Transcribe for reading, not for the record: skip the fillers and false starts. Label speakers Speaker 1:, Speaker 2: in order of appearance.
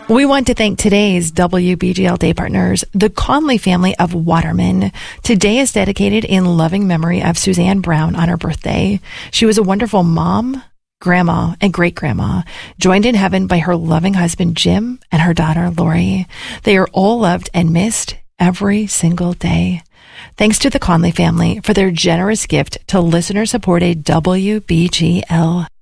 Speaker 1: We want to thank today's WBGL Day partners, the Conley family of Waterman. Today is dedicated in loving memory of Suzanne Brown on her birthday. She was a wonderful mom, grandma, and great-grandma, joined in heaven by her loving husband, Jim, and her daughter, Lori. They are all loved and missed every single day. Thanks to the Conley family for their generous gift to listener-supported WBGL.